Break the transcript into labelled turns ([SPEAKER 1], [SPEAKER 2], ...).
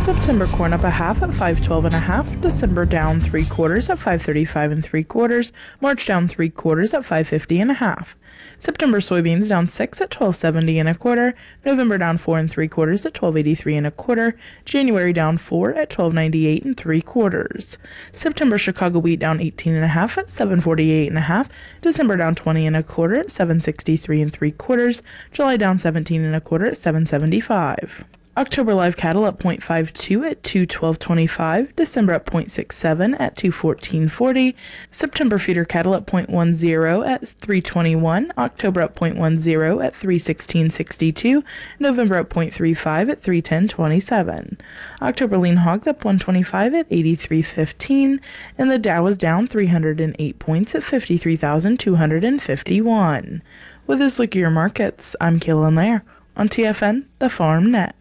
[SPEAKER 1] September corn up a half at 512 1/2. December down 3/4 at 535 3/4. March down 3/4 at 550 1/2. September soybeans down 6 at 1270 1/4. November down 4 3/4 at 1283 1/4. January down 4 at 1298 3/4. September Chicago wheat down 18 1/2 at 748 1/2. December down 20 1/4 at 763 3/4. July down 17 1/4 at 775. October live cattle up 0.52 at 212.25, December up 0.67 at 214.40, September feeder cattle up 0.10 at 321, October up 0.10 at 316.62, November up 0.35 at 310.27. October lean hogs up 125 at 83.15, and the Dow is down 308 points at 53,251. With this look at your markets, I'm Kaylin Lair on TFN, the Farm Net.